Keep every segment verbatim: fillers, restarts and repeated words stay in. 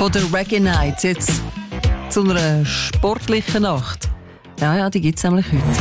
Von der Reggae Night jetzt zu einer sportlichen Nacht. Ja, ja, die gibt es nämlich heute.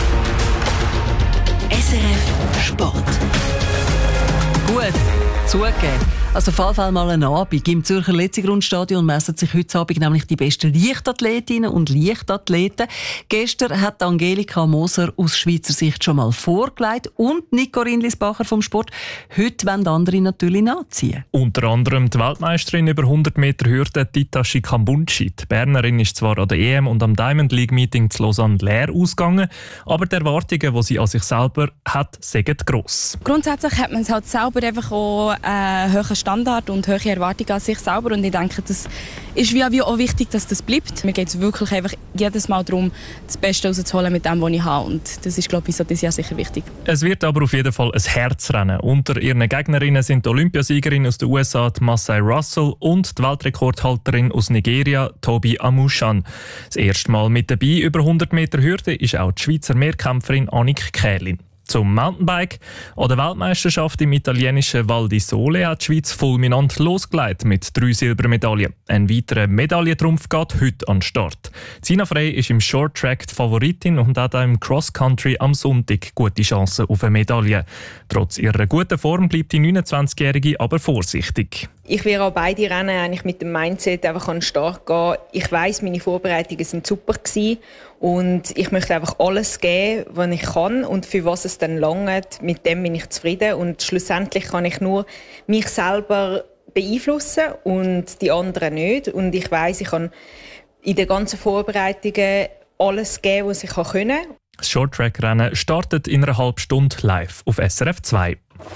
S R F Sport. Gut, zugegeben. Also auf jeden Fall mal einen Abend. Im Zürcher Letzigrundstadion messen sich heute Abend nämlich die besten Leichtathletinnen und Leichtathleten. Gestern hat Angelika Moser aus Schweizer Sicht schon mal vorgelegt und Nico Rindlisbacher vom Sport. Heute wollen andere natürlich nachziehen. Unter anderem die Weltmeisterin über hundert Meter Hürde Tita Schikambunchi. Die Bernerin ist zwar an der E M und am Diamond League Meeting zu Lausanne leer ausgegangen, aber die Erwartungen, die sie an sich selber hat, sind gross. Grundsätzlich hat man es halt selber einfach auch einen hohen Standard und hohe Erwartungen an sich selber und ich denke, das ist wie auch wichtig, dass das bleibt. Mir geht es wirklich einfach jedes Mal darum, das Beste rauszuholen mit dem, was ich habe und das ist, glaube ich, so dieses Jahr sicher wichtig. Es wird aber auf jeden Fall ein Herzrennen. Unter ihren Gegnerinnen sind die Olympiasiegerin aus den U S A, Masai Russell, und die Weltrekordhalterin aus Nigeria, Tobi Amushan. Das erste Mal mit dabei über hundert Meter Hürde ist auch die Schweizer Mehrkämpferin Annik Kählin. Zum Mountainbike. An der Weltmeisterschaft im italienischen Val di Sole hat die Schweiz fulminant losgelegt mit drei Silbermedaillen. Ein weiterer Medaillentrumpf geht heute an den Start. Sina Frey ist im Short-Track die Favoritin und hat auch im Cross-Country am Sonntag gute Chancen auf eine Medaille. Trotz ihrer guten Form bleibt die neunundzwanzigjährige aber vorsichtig. Ich werde auch beide Rennen eigentlich mit dem Mindset einfach an den Start gehen. Ich weiss, meine Vorbereitungen sind super gewesen und ich möchte einfach alles geben, was ich kann und für was es dann langt. Mit dem bin ich zufrieden und schlussendlich kann ich nur mich selber beeinflussen und die anderen nicht. Und ich weiss, ich kann in den ganzen Vorbereitungen alles geben, was ich können kann. Das Short-Track-Rennen startet in einer halben Stunde live auf S R F zwei.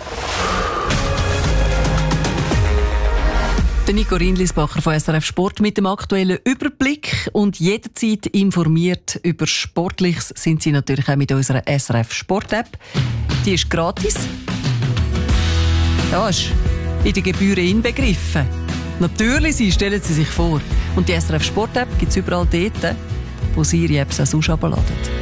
Der Nico Rindlisbacher von S R F Sport mit dem aktuellen Überblick und jederzeit informiert über Sportliches sind Sie natürlich auch mit unserer S R F Sport App. Die ist gratis. Ja, ist in den Gebühren inbegriffen. Natürlich, Sie stellen Sie sich vor. Und die S R F Sport App gibt es überall dort, wo Sie Ihre Apps auch sonst herunterladen.